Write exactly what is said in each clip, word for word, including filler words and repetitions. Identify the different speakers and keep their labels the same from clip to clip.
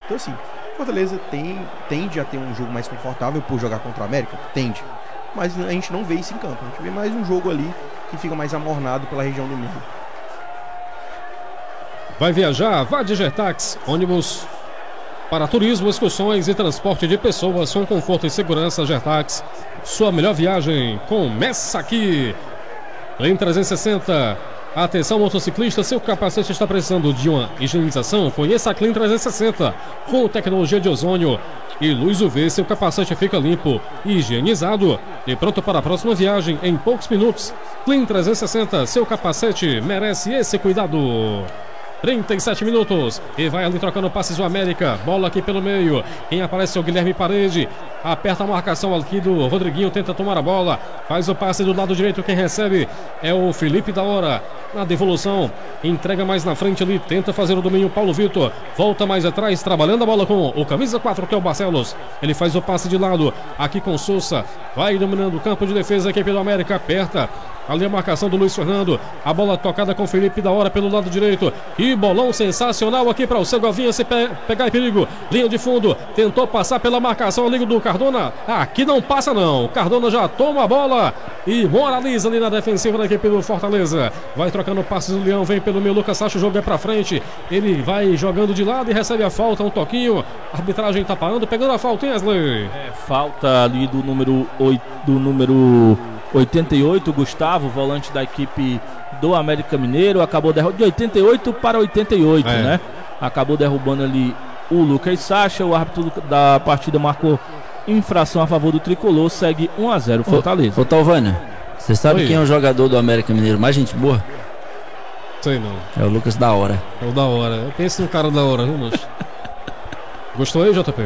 Speaker 1: Então assim, Fortaleza tem, tende a ter um jogo mais confortável por jogar contra o América? Tende. Mas a gente não vê isso em campo. A gente vê mais um jogo ali que fica mais amornado pela região do meio.
Speaker 2: Vai viajar? Vá de Gertax, ônibus para turismo, excursões e transporte de pessoas com conforto e segurança. Gertax, sua melhor viagem começa aqui. Clean trezentos e sessenta. Atenção, motociclista, seu capacete está precisando de uma higienização? Conheça a Clean trezentos e sessenta. Com tecnologia de ozônio e luz U V, seu capacete fica limpo, higienizado e pronto para a próxima viagem em poucos minutos. Clean trezentos e sessenta, seu capacete merece esse cuidado. trinta e sete minutos e vai ali trocando passes o América, bola aqui pelo meio, quem aparece é o Guilherme Parede, aperta a marcação aqui do Rodriguinho, tenta tomar a bola, faz o passe do lado direito, quem recebe é o Felipe da Hora, na devolução, entrega mais na frente ali, tenta fazer o domínio Paulo Vitor, volta mais atrás, trabalhando a bola com o camisa quatro que é o Barcelos, ele faz o passe de lado, aqui com Sousa, vai dominando o campo de defesa aqui pelo América, aperta ali a marcação do Luiz Fernando, a bola tocada com Felipe da Hora pelo lado direito, e bolão sensacional aqui para o Segovinha se pe pegar em perigo, linha de fundo, tentou passar pela marcação ali do Cardona, aqui não passa não, Cardona já toma a bola e moraliza ali na defensiva da equipe do Fortaleza, vai trocando passes do Leão, vem pelo meio, Lucas Sacha, o jogo é para frente, ele vai jogando de lado e recebe a falta, um toquinho, a arbitragem tá parando, pegando a falta, hein, Wesley?
Speaker 3: É, falta ali do número oito, do número oitenta e oito, Gustavo, volante da equipe do América Mineiro, acabou derrubando de oitenta e oito para oitenta e oito, é. né? Acabou derrubando ali o Lucas Sacha, o árbitro da partida marcou infração a favor do Tricolor, segue um a zero Fortaleza.
Speaker 4: Ô, ô Talvânia, você sabe Oi. quem é o jogador do América Mineiro mais gente boa?
Speaker 2: Sei não.
Speaker 4: É o Lucas da Hora.
Speaker 2: É o da Hora. Eu penso no cara da Hora, viu, moço? Gostou aí, J P?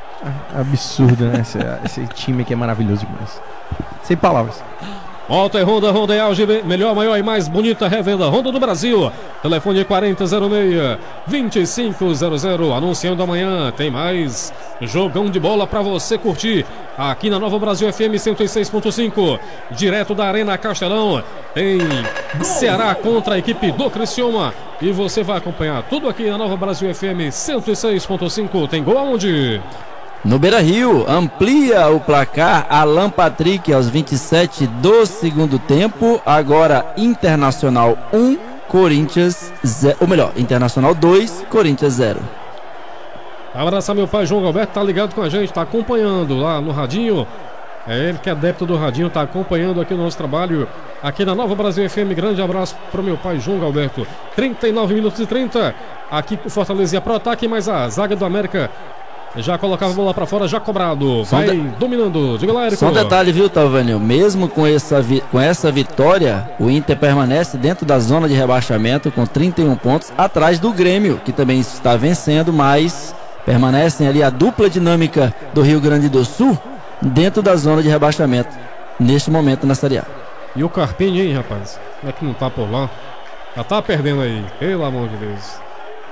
Speaker 1: Absurdo, né? Esse, esse time aqui é maravilhoso demais. Sem palavras.
Speaker 2: Moto é Honda, Honda é Auge, melhor, maior e mais bonita revenda Honda do Brasil. Telefone quarenta zero seis, vinte e cinco zero zero. Anunciando amanhã, tem mais jogão de bola pra você curtir aqui na Nova Brasil F M cento e seis ponto cinco. Direto da Arena Castelão. Tem Ceará contra a equipe do Criciúma. E você vai acompanhar tudo aqui na Nova Brasil F M cento e seis ponto cinco. Tem gol aonde?
Speaker 4: No Beira-Rio, amplia o placar Alan Patrick aos vinte e sete do segundo tempo. Agora Internacional um, Corinthians zero. Ou melhor, Internacional dois, Corinthians zero.
Speaker 2: Abraçar meu pai João Alberto, tá ligado com a gente, tá acompanhando lá no radinho. É ele que é adepto do radinho, tá acompanhando aqui o nosso trabalho aqui na Nova Brasil F M. Grande abraço pro meu pai João Alberto. trinta e nove minutos e trinta. Aqui com Fortaleza pro ataque, mas a zaga do América já colocava a bola pra fora, já cobrado. Vai de... dominando. Diga lá, Érico.
Speaker 4: Só um detalhe, viu, Talvânio? Mesmo com essa, vi... com essa vitória, o Inter permanece dentro da zona de rebaixamento com trinta e um pontos, atrás do Grêmio, que também está vencendo, mas permanecem ali a dupla dinâmica do Rio Grande do Sul dentro da zona de rebaixamento, neste momento na Série A.
Speaker 2: E o Carpini, hein, rapaz? Como é que não tá por lá? Já tá perdendo aí, pelo amor de Deus.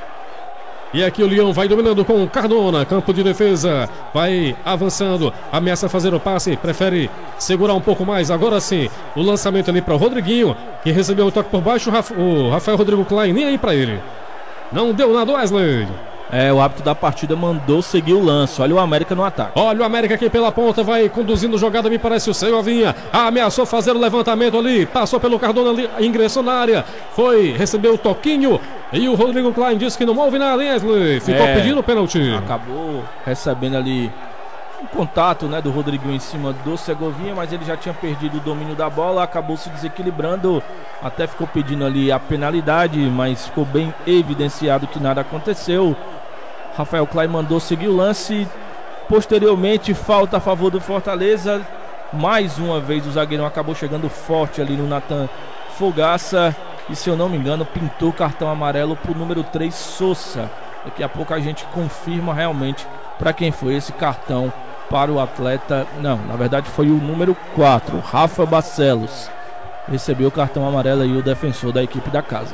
Speaker 2: E aqui o Leão vai dominando com o Cardona, campo de defesa, vai avançando, ameaça fazer o passe, prefere segurar um pouco mais, agora sim, o lançamento ali para o Rodriguinho, que recebeu o toque por baixo, o Rafael Rodrigo Klein, nem aí para ele. Não deu nada, Wesley.
Speaker 3: É, o árbitro da partida mandou seguir o lance. Olha o América no ataque.
Speaker 2: Olha o América aqui pela ponta, vai conduzindo jogada, me parece o Segovinha. Ameaçou fazer o levantamento ali, passou pelo Cardona ali, ingressou na área, foi, recebeu o toquinho. E o Rodrigo Klein disse que não houve nada, Wesley. Ficou é, pedindo o pênalti.
Speaker 3: Acabou recebendo ali um contato, né, do Rodriguinho em cima do Segovinha, mas ele já tinha perdido o domínio da bola, acabou se desequilibrando, até ficou pedindo ali a penalidade, mas ficou bem evidenciado que nada aconteceu. Rafael Klein mandou seguir o lance. Posteriormente, falta a favor do Fortaleza. Mais uma vez o zagueirão acabou chegando forte ali no Nathan Fogaça. E se eu não me engano, pintou cartão amarelo pro número três, Sousa. Daqui a pouco a gente confirma realmente para quem foi esse cartão para o atleta. Não, na verdade foi o número quatro, Rafa Barcelos. Recebeu o cartão amarelo aí o defensor da equipe da casa.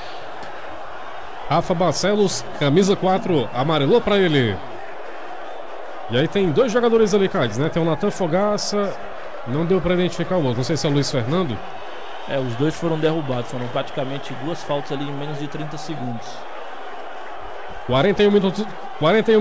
Speaker 2: Rafa Barcelos, camisa quatro, amarelou para ele. E aí tem dois jogadores ali, Cádiz, né? Tem o Nathan Fogaça, não deu para identificar o outro, não sei se é o Luiz Fernando.
Speaker 3: É, os dois foram derrubados, foram praticamente duas faltas ali em menos de trinta segundos.
Speaker 2: quarenta e um minutos, quarenta e um